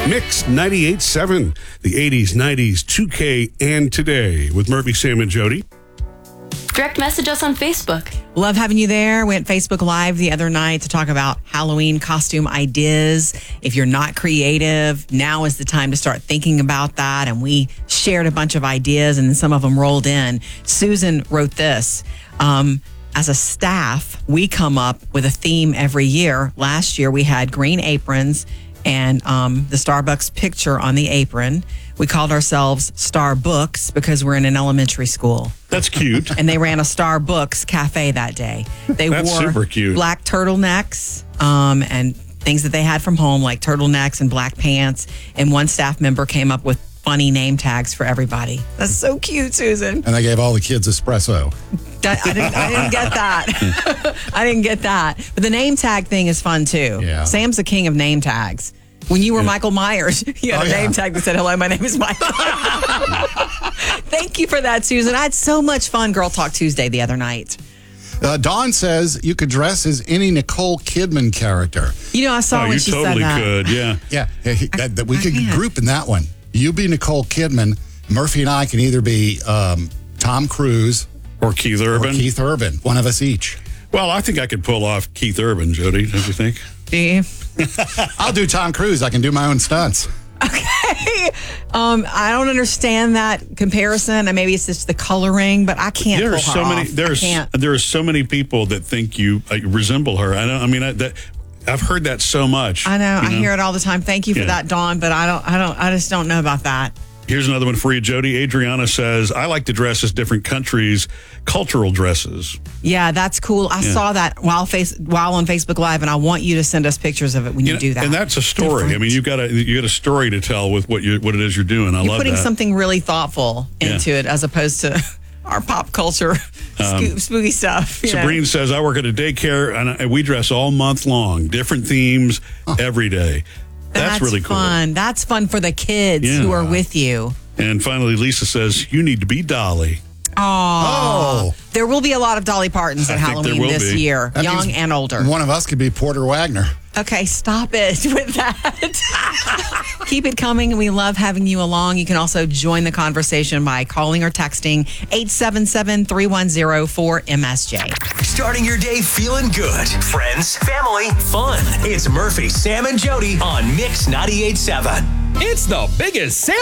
Mix 98.7, the 80s, 90s, 2K, and today with Murphy, Sam, and Jody. Direct message us on Facebook. Love having you there. Went Facebook Live the other night to talk about Halloween costume ideas. If you're not creative, now is the time to start thinking about that. And we shared a bunch of ideas and some of them rolled in. Susan wrote this. As a staff, we come up with a theme every year. Last year, we had green aprons and the Starbucks picture on the apron. We called ourselves Starbooks because we're in an elementary school. That's cute. And they ran a Starbucks cafe that day. They That's wore super cute. black turtlenecks and things that they had from home, like turtlenecks and black pants. And one staff member came up with funny name tags for everybody. That's so cute, Susan. And they gave all the kids espresso. I didn't get that. I didn't get that. But the name tag thing is fun too. Yeah. Sam's the king of name tags. When you were Michael Myers, you had a name tag that said, "Hello, my name is Michael." Thank you for that, Susan. I had so much fun Girl Talk Tuesday the other night. Dawn says you could dress as any Nicole Kidman character. You know, I saw when she totally said that. could, yeah. Yeah, that we could can't. group in that one. You be Nicole Kidman. Murphy and I can either be Tom Cruise Or Keith or Urban. Keith Urban, one of us each. Well, I think I could pull off Keith Urban, Jody, don't you think? Do you? I'll do Tom Cruise. I can do my own stunts. Okay. I don't understand that comparison. And maybe it's just the coloring, but I can't. There are pull so her many. off. There are so many people that think you resemble her. I've heard that so much. I know. you I hear it all the time. Thank you for Yeah. that, Dawn. But I just don't know about that. Here's another one for you, Jody. Adriana says, I like to dress as different countries' cultural dresses. Yeah, that's cool. I saw that while on Facebook Live, and I want you to send us pictures of it when you do that. And that's a story. Different. I mean, you got a story to tell with what it is you're doing. I You're love putting that. something really thoughtful into it as opposed to our pop culture spooky stuff. you know? Sabrina says, I work at a daycare, and we dress all month long, different themes every day. That's really cool. Fun. That's fun for the kids Yeah. who are with you. And finally, Lisa says, you need to be Dolly. Oh. There will be a lot of Dolly Partons at I think there Halloween will this be. year, That young means and older. One of us could be Porter Wagner. Okay, stop it with that. Keep it coming. We love having you along. You can also join the conversation by calling or texting 877-310-4MSJ. Starting your day feeling good. Friends, family, fun. It's Murphy, Sam, and Jody on Mix 98.7. It's the biggest